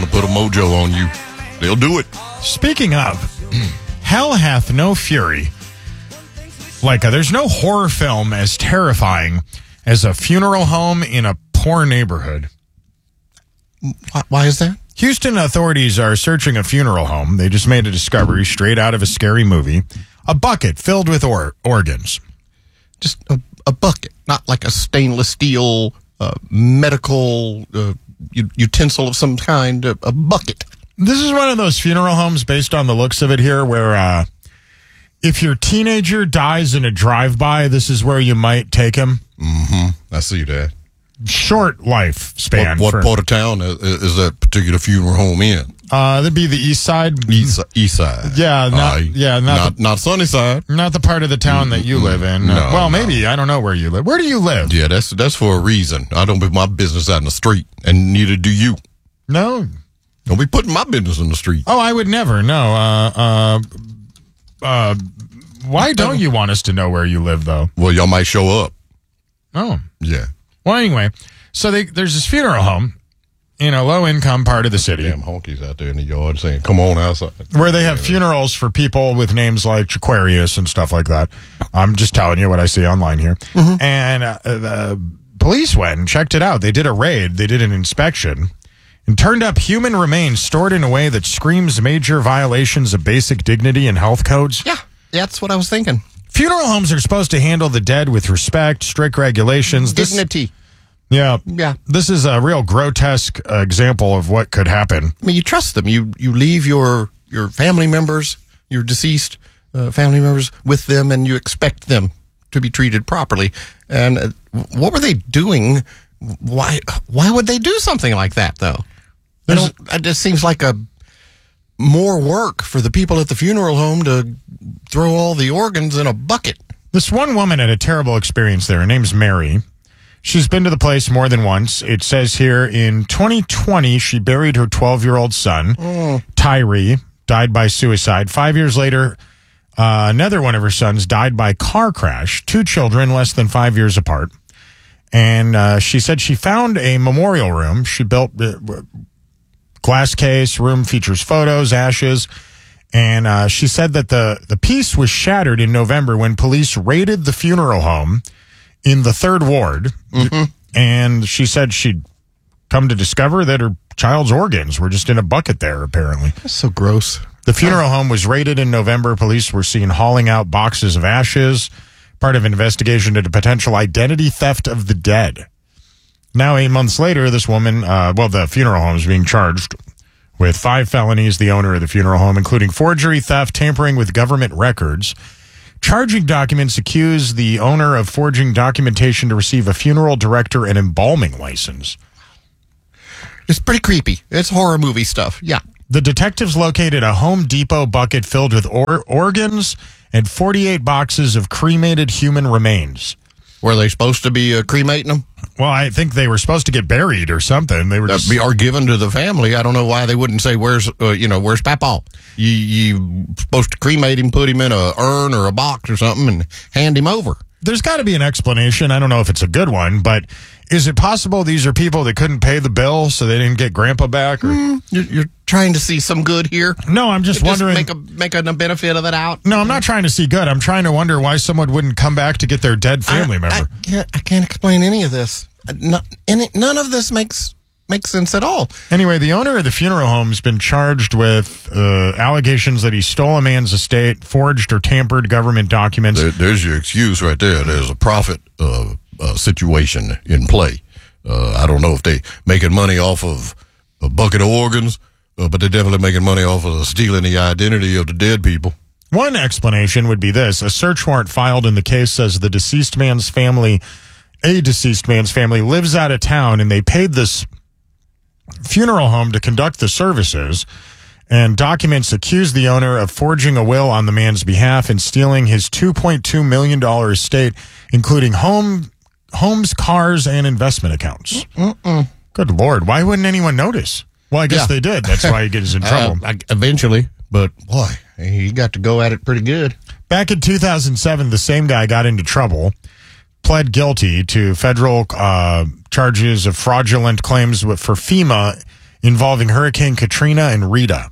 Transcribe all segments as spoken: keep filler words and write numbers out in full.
to put a mojo on you, they'll do it. Speaking of, hell hath no fury. Like, uh, there's no horror film as terrifying as a funeral home in a poor neighborhood. Why, why is that? Houston authorities are searching a funeral home. They just made a discovery straight out of a scary movie. A bucket filled with or- organs. Just a, a bucket, not like a stainless steel uh, medical uh, utensil of some kind, a, a bucket. This is one of those funeral homes, based on the looks of it here, where uh, if your teenager dies in a drive-by, this is where you might take him. Mm-hmm. I see that. Short lifespan. What, what for, part of town is, is that particular funeral home in? Uh, that'd be the east side. East, east side. Yeah, not, uh, yeah, not, not, the, not sunny side. Not the part of the town that you live in. No, uh, well, no. maybe. I don't know where you live. Where do you live? Yeah, that's that's for a reason. I don't put my business out in the street, and neither do you. No. Don't be putting my business in the street. Oh, I would never. No. Uh, uh, uh, why don't you want us to know where you live, though? Well, y'all might show up. Oh. Yeah. Well, anyway, so they, there's this funeral home in a low-income part of the city. Damn honkies out there in the yard saying, come on outside. Where they have funerals for people with names like Aquarius and stuff like that. I'm just telling you what I see online here. Mm-hmm. And uh, the police went and checked it out. They did a raid. They did an inspection and turned up human remains stored in a way that screams major violations of basic dignity and health codes. Yeah, that's what I was thinking. Funeral homes are supposed to handle the dead with respect, strict regulations. Dignity. This, yeah. Yeah. This is a real grotesque uh, example of what could happen. I mean, you trust them. You you leave your, your family members, your deceased uh, family members with them, and you expect them to be treated properly. And uh, what were they doing? Why why would they do something like that, though? I don't, it just seems like a more work for the people at the funeral home to throw all the organs in a bucket. This one woman had a terrible experience there. Her name's Mary. She's been to the place more than once. It says here in twenty twenty, she buried her twelve-year-old son, mm. Tyree, died by suicide. Five years later, uh, another one of her sons died by car crash. Two children less than five years apart. And uh, she said she found a memorial room. She built a glass case. Room features photos, ashes. And uh, she said that the, the piece was shattered in November when police raided the funeral home in the third ward. Mm-hmm. And she said she'd come to discover that her child's organs were just in a bucket there, apparently. That's so gross. The funeral home was raided in November. Police were seen hauling out boxes of ashes, part of an investigation into potential identity theft of the dead. Now, eight months later, this woman, uh, well, the funeral home is being charged with five felonies, the owner of the funeral home, including forgery, theft, tampering with government records. Charging documents accuse the owner of forging documentation to receive a funeral director and embalming license. It's pretty creepy. It's horror movie stuff. Yeah. The detectives located a Home Depot bucket filled with or- organs and forty-eight boxes of cremated human remains. Were they supposed to be uh, cremating them? Well, I think they were supposed to get buried or something. They were just... Uh, be, or given to the family. I don't know why they wouldn't say, "Where's uh, you know, where's Papa?" You you supposed to cremate him, put him in a urn or a box or something, and hand him over. There's got to be an explanation. I don't know if it's a good one, but is it possible these are people that couldn't pay the bill, so they didn't get Grandpa back? Or mm, you're, you're trying to see some good here? No, I'm just Just wondering. Make a make a benefit of it out. No, I'm not trying to see good. I'm trying to wonder why someone wouldn't come back to get their dead family I, member. I can't, I can't explain any of this. Not, any, none of this makes makes sense at all. Anyway, the owner of the funeral home has been charged with uh, allegations that he stole a man's estate, forged or tampered government documents. There, there's your excuse right there. There's a profit uh, uh, situation in play. Uh, I don't know if they making money off of a bucket of organs, uh, but they're definitely making money off of stealing the identity of the dead people. One explanation would be this. A search warrant filed in the case says the deceased man's family, a deceased man's family, lives out of town, and they paid this funeral home to conduct the services, and documents accuse the owner of forging a will on the man's behalf and stealing his two point two million dollars estate, including home, homes, cars, and investment accounts. Mm-mm. Good Lord. Why wouldn't anyone notice? Well, I guess yeah. they did. That's why he gets in trouble. Uh, eventually, but boy, he got to go at it pretty good. Back in two thousand seven, the same guy got into trouble, pled guilty to federal uh, charges of fraudulent claims for FEMA involving Hurricane Katrina and Rita.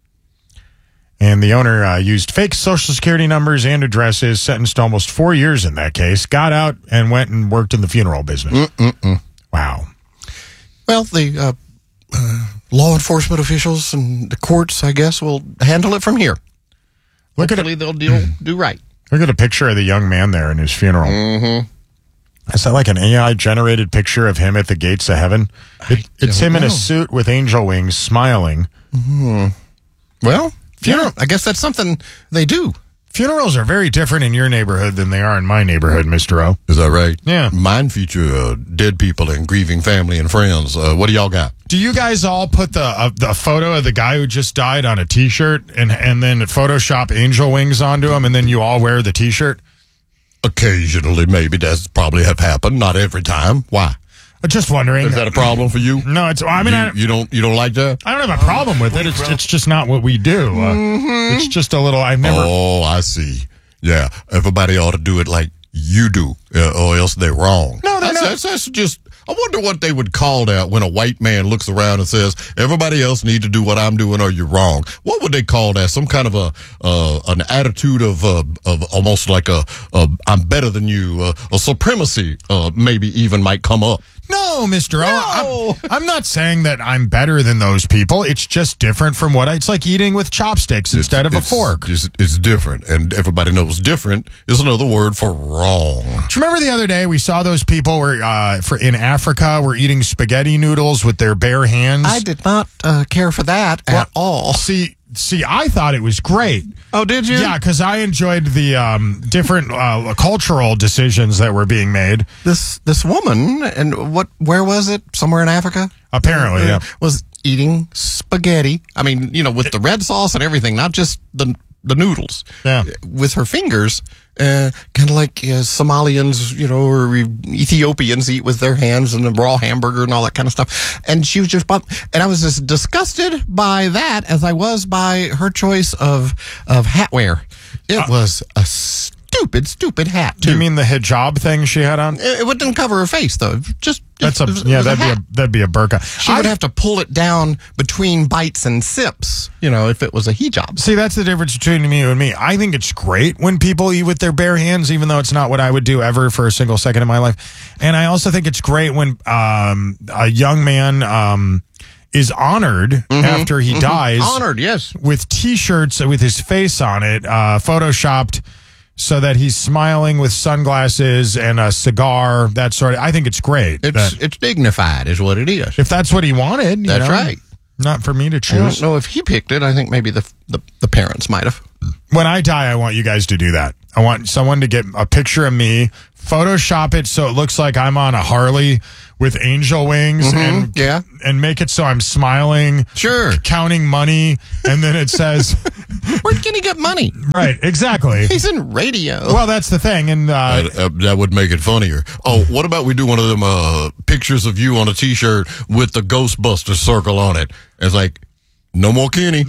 And the owner uh, used fake Social Security numbers and addresses, sentenced to almost four years in that case, got out and went and worked in the funeral business. Mm-mm-mm. Wow. Well, the uh, uh, law enforcement officials and the courts, I guess, will handle it from here. Look Hopefully at it. they'll deal, do right. Look at a picture of the young man there in his funeral. Mm-hmm. Is that like an A I-generated picture of him at the gates of heaven? It, it's him know. in a suit with angel wings, smiling. Mm-hmm. Well, funeral. Yeah. I guess that's something they do. Funerals are very different in your neighborhood than they are in my neighborhood, Mister O. Is that right? Yeah. Mine feature uh, dead people and grieving family and friends. Uh, what do y'all got? Do you guys all put the uh, the photo of the guy who just died on a T-shirt and and then Photoshop angel wings onto him, and then you all wear the T-shirt? Occasionally, maybe that's probably have happened. Not every time. Why? I'm just wondering. Is that a problem for you? No, it's. I mean, you, I, you don't. You don't like that? I don't have a problem with it. It's it's just not what we do. Uh, Mm-hmm. It's just a little. I've never. Oh, I see. Yeah, everybody ought to do it like you do, uh, or else they're wrong. No, they're that's, not. That's, that's just. I wonder what they would call that when a white man looks around and says, "Everybody else need to do what I'm doing, or you're wrong." What would they call that? Some kind of a uh, an attitude of uh, of almost like a, a I'm better than you, uh, a supremacy, uh, maybe even might come up. No, Mister No. O. I'm, I'm not saying that I'm better than those people. It's just different from what I. It's like eating with chopsticks instead of a It's- fork. It's, it's different, and everybody knows different is another word for wrong. Do you remember the other day we saw those people were uh, for in Africa were eating spaghetti noodles with their bare hands? I did not uh, care for that at all. See, see, I thought it was great. Oh, did you? Yeah, because I enjoyed the um, different uh, cultural decisions that were being made. This this woman, and what? Where was it? Somewhere in Africa. Apparently, yeah. Was eating spaghetti. I mean, you know, with the red sauce and everything, not just the the noodles. Yeah. With her fingers, uh, kind of like uh, Somalians, you know, or Ethiopians eat with their hands, and the raw hamburger and all that kind of stuff. And she was just, and I was as disgusted by that as I was by her choice of of hat wear. It Uh, was a stupid, stupid hat. Do Too. you mean the hijab thing she had on? It, it didn't cover her face though. Just That's a it was- it yeah. was That'd be hat. a that'd be a burqa. She would I- have to pull it down between bites and sips, you know, if it was a hijab. See, that's the difference between me and me. I think it's great when people eat with their bare hands, even though it's not what I would do ever for a single second in my life. And I also think it's great when um, a young man um, is honored after he dies Honored, yes. with T-shirts with his face on it, uh, photoshopped so that he's smiling with sunglasses and a cigar, that sort of. I think it's great. It's that- it's dignified, is what it is. if that's what he wanted, you That's know, right. Not for me to I choose. don't know if he picked it. I think maybe the the, the parents might have. When I die, I want you guys to do that. I want someone to get a picture of me, Photoshop it so it looks like I'm on a Harley with angel wings, and yeah. and make it so I'm smiling, Sure. counting money, and then it says, Where can he get money? right, exactly. He's in radio. Well, that's the thing, and uh, That, uh, that would make it funnier. Oh, what about we do one of them uh, pictures of you on a T-shirt with the Ghostbusters circle on it? It's like, no more Kenny.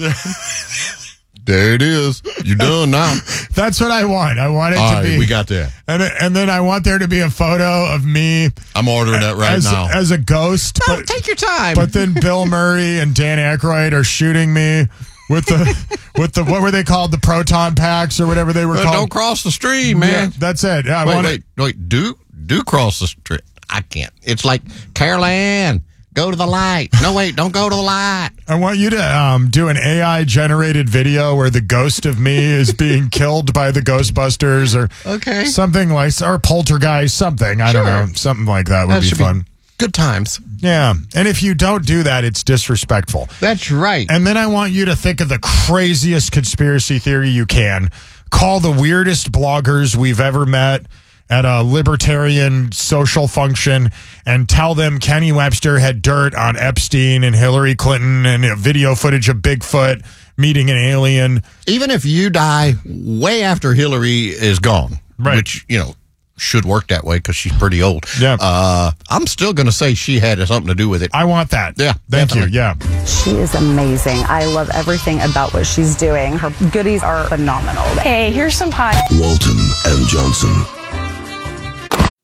There it is. You done now. that's what I want. I want it All to right, be, we got that. and and then I want there to be a photo of me I'm ordering that right as now. as a ghost, No, but, take your time. but then Bill Murray and Dan Aykroyd are shooting me with the with the what were they called, the proton packs or whatever they were Uh, called. don't cross the stream, Yeah, man. that's it. Yeah, I wait, want wait, wait. Do do cross the street. I can't. It's like, Carol Ann, go to the light. No, wait, don't go to the light. I want you to um, do an A I generated video where the ghost of me is being killed by the Ghostbusters or Okay. something like, or Poltergeist, something. I don't Sure. know, something like that would That be should fun. Good times. Yeah, and if you don't do that, it's disrespectful. That's right. And then I want you to think of the craziest conspiracy theory you can. Call the weirdest bloggers we've ever met at a libertarian social function and tell them Kenny Webster had dirt on Epstein and Hillary Clinton and uh, video footage of Bigfoot meeting an alien. Even if you die way after Hillary is gone, Right. which, you know, should work that way because she's pretty old. Yeah. Uh, I'm still going to say she had something to do with it. I want that. Yeah, Thank definitely. you. Yeah. She is amazing. I love everything about what she's doing. Her goodies are phenomenal. Hey, here's some pie. Walton and Johnson.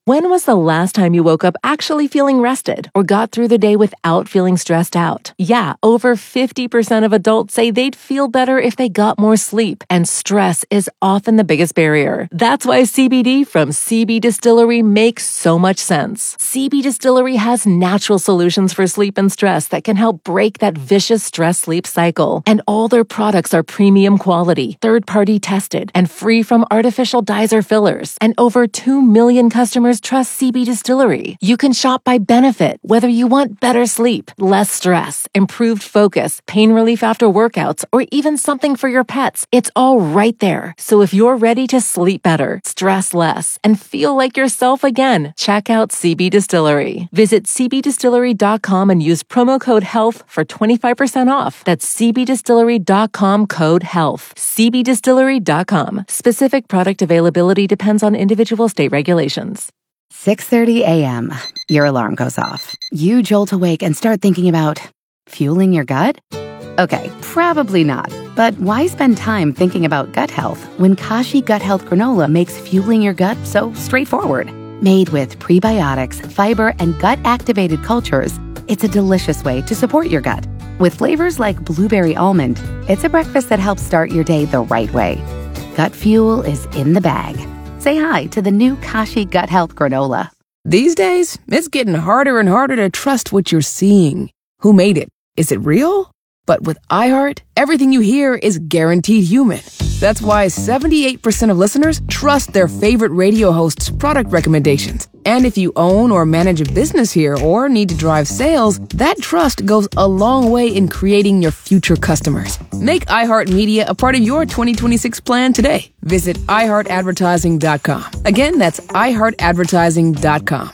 When was the last time you woke up actually feeling rested or got through the day without feeling stressed out? Yeah, over fifty percent of adults say they'd feel better if they got more sleep, and stress is often the biggest barrier. That's why C B D from C B Distillery makes so much sense. C B Distillery has natural solutions for sleep and stress that can help break that vicious stress-sleep cycle. And all their products are premium quality, third-party tested, and free from artificial dyes or fillers. And over two million customers trust C B Distillery. You can shop by benefit, whether you want better sleep, less stress, improved focus, pain relief after workouts, or even something for your pets. It's all right there. So if you're ready to sleep better, stress less, and feel like yourself again, check out C B Distillery. Visit c b distillery dot com and use promo code HEALTH for twenty-five percent off. That's c b distillery dot com code HEALTH. c b distillery dot com. Specific product availability depends on individual state regulations. six thirty a.m. Your alarm goes off. You jolt awake and start thinking about fueling your gut? Okay, probably not. But why spend time thinking about gut health when Kashi Gut Health Granola makes fueling your gut so straightforward? Made with prebiotics, fiber, and gut-activated cultures, it's a delicious way to support your gut. With flavors like blueberry almond, it's a breakfast that helps start your day the right way. Gut fuel is in the bag. Say hi to the new Kashi Gut Health Granola. These days, it's getting harder and harder to trust what you're seeing. Who made it? Is it real? But with iHeart, everything you hear is guaranteed human. That's why seventy-eight percent of listeners trust their favorite radio host's product recommendations. And if you own or manage a business here or need to drive sales, that trust goes a long way in creating your future customers. Make iHeartMedia a part of your twenty twenty-six plan today. Visit i heart advertising dot com. Again, that's i heart advertising dot com.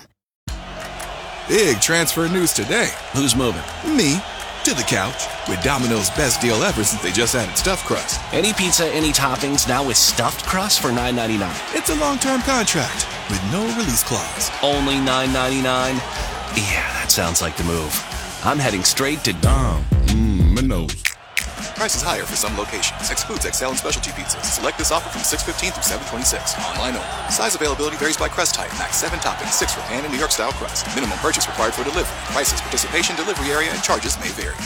Big transfer news today. Who's moving? Me. To the couch with Domino's best deal ever since they just added stuffed crust. Any pizza, any toppings, now with stuffed crust for nine ninety-nine. It's a long-term contract with no release clause. Only nine ninety-nine? Yeah, that sounds like the move. I'm heading straight to Dom. Mmm, Prices higher for some locations. Excludes X L and specialty pizzas. Select this offer from six fifteen through seven twenty-six. Online only. Size availability varies by crust type. Max seven toppings, six for pan and New York style crust. Minimum purchase required for delivery. Prices, participation, delivery area, and charges may vary.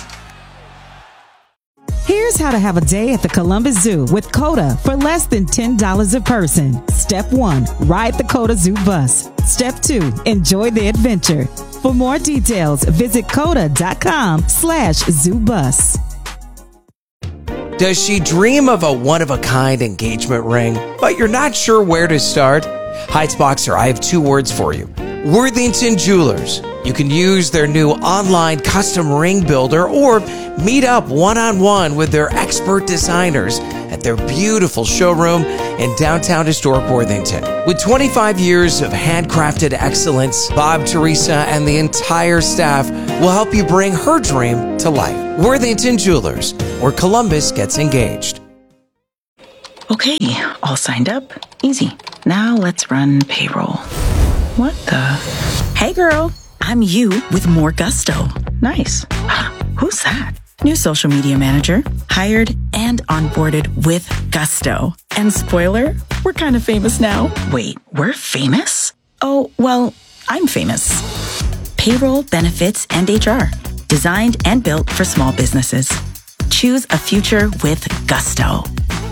Here's how to have a day at the Columbus Zoo with CODA for less than ten dollars a person. Step one, ride the CODA Zoo bus. Step two, enjoy the adventure. For more details, visit coda.com slash zoo bus. Does she dream of a one-of-a-kind engagement ring, but you're not sure where to start? Heights Boxer, I have two words for you. Worthington Jewelers. You can use their new online custom ring builder or meet up one-on-one with their expert designers at their beautiful showroom in downtown historic Worthington. With twenty-five years of handcrafted excellence, Bob, Teresa, and the entire staff will help you bring her dream to life. Worthington Jewelers, where Columbus gets engaged. Okay, all signed up. Easy. Now let's run payroll. What the? Hey girl, I'm you with more gusto. Nice. Who's that? New social media manager, hired and onboarded with gusto. And spoiler, we're kind of famous now. Wait, we're famous? Oh, well, I'm famous. Payroll, benefits, and H R. Designed and built for small businesses. Choose a future with gusto.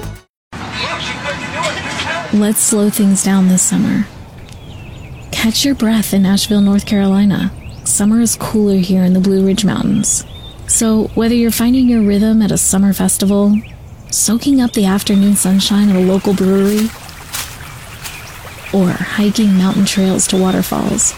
Let's slow things down this summer. Catch your breath in Asheville, North Carolina. Summer is cooler here in the Blue Ridge Mountains. So whether you're finding your rhythm at a summer festival, soaking up the afternoon sunshine at a local brewery, or hiking mountain trails to waterfalls,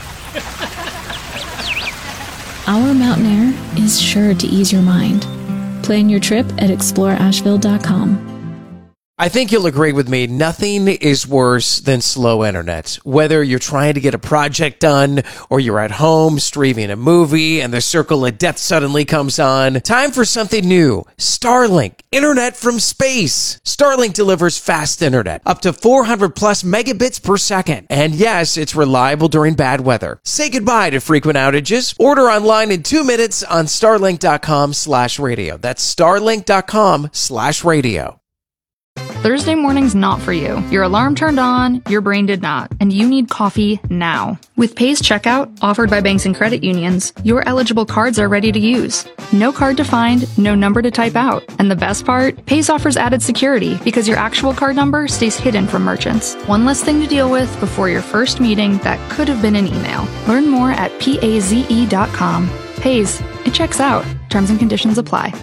our mountain air is sure to ease your mind. Plan your trip at explore asheville dot com. I think you'll agree with me, nothing is worse than slow internet. Whether you're trying to get a project done or you're at home streaming a movie and the circle of death suddenly comes on, time for something new. Starlink, internet from space. Starlink delivers fast internet, up to four hundred plus megabits per second. And yes, it's reliable during bad weather. Say goodbye to frequent outages. Order online in two minutes on starlink dot com slash radio. That's starlink dot com slash radio. Thursday morning's not for you. Your alarm turned on, your brain did not, and you need coffee now. With Pay's checkout, offered by banks and credit unions, your eligible cards are ready to use. No card to find, no number to type out. And the best part? Pay's offers added security because your actual card number stays hidden from merchants. One less thing to deal with before your first meeting that could have been an email. Learn more at paze dot com. Pay's, it checks out. Terms and conditions apply.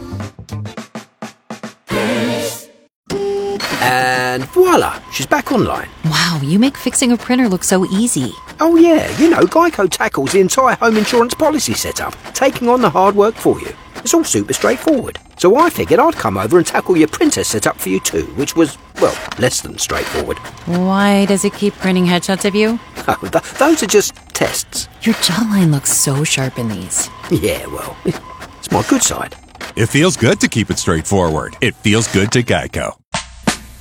And voila, she's back online. Wow, you make fixing a printer look so easy. Oh yeah, you know, Geico tackles the entire home insurance policy setup, taking on the hard work for you. It's all super straightforward. So I figured I'd come over and tackle your printer setup for you too, which was, well, less than straightforward. Why does it keep printing headshots of you? Oh, th- those are just tests. Your jawline looks so sharp in these. Yeah, well, it's my good side. It feels good to keep it straightforward. It feels good to Geico.